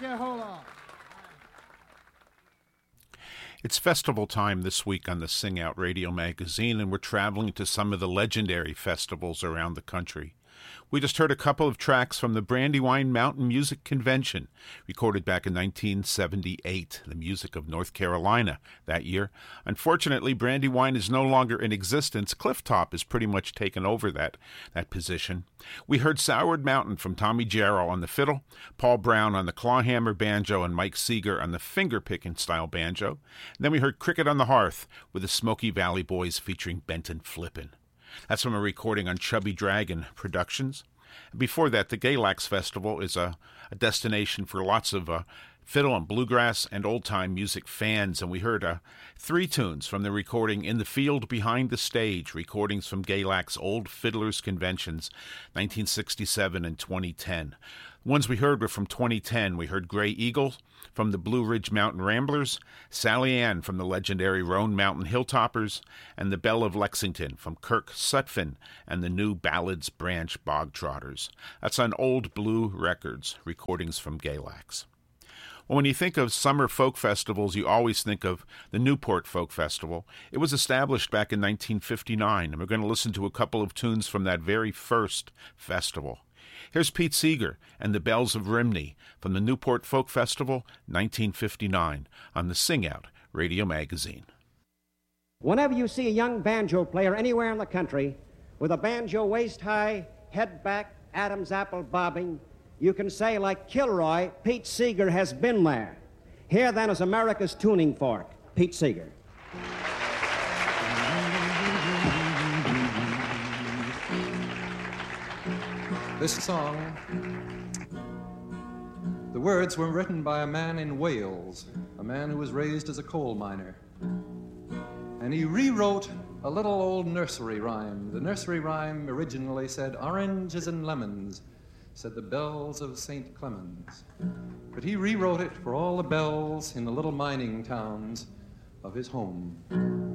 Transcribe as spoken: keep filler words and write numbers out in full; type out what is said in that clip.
It's festival time this week on the Sing Out Radio Magazine, and we're traveling to some of the legendary festivals around the country. We just heard a couple of tracks from the Brandywine Mountain Music Convention, recorded back in nineteen seventy-eight, the music of North Carolina that year. Unfortunately, Brandywine is no longer in existence. Clifftop has pretty much taken over that, that position. We heard Sourwood Mountain from Tommy Jarrell on the fiddle, Paul Brown on the clawhammer banjo, and Mike Seeger on the finger-picking style banjo. And then we heard Cricket on the Hearth with the Smoky Valley Boys featuring Benton Flippin'. That's from a recording on Chubby Dragon Productions. Before that, the Galax Festival is a, a destination for lots of uh, fiddle and bluegrass and old-time music fans, and we heard uh, three tunes from the recording In the Field Behind the Stage, recordings from Galax Old Fiddlers Conventions, nineteen sixty-seven and twenty ten. The ones we heard were from twenty ten. We heard Gray Eagle from the Blue Ridge Mountain Ramblers, Sally Ann from the legendary Roan Mountain Hilltoppers, and the Belle of Lexington from Kirk Sutphin and the New Ballads Branch Bogtrotters. That's on Old Blue Records, recordings from Galax. Well, when you think of summer folk festivals, you always think of the Newport Folk Festival. It was established back in nineteen fifty-nine, and we're going to listen to a couple of tunes from that very first festival. Here's Pete Seeger and the Bells of Rhymney from the Newport Folk Festival, nineteen fifty-nine, on the Sing Out Radio Magazine. Whenever you see a young banjo player anywhere in the country with a banjo waist-high, head back, Adam's apple bobbing, you can say, like Kilroy, Pete Seeger has been there. Here, then, is America's tuning fork, Pete Seeger. This song, the words were written by a man in Wales, a man who was raised as a coal miner. And he rewrote a little old nursery rhyme. The nursery rhyme originally said, oranges and lemons, said the bells of Saint Clemens. But he rewrote it for all the bells in the little mining towns of his home.